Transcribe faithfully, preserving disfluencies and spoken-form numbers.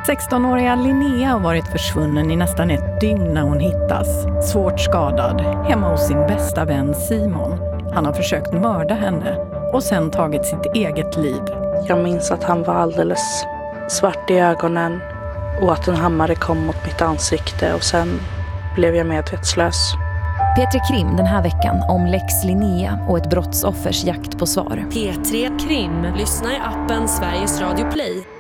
sextonåriga Linnea har varit försvunnen i nästan ett dygn när hon hittas. Svårt skadad, hemma hos sin bästa vän Simon. Han har försökt mörda henne och sen tagit sitt eget liv. Jag minns att han var alldeles svart i ögonen och att en hammare kom mot mitt ansikte och sen blev jag medvetslös. P tre Krim den här veckan om Lex Linnea och ett brottsoffers jakt på svar. P tre Krim, lyssna i appen Sveriges Radio Play.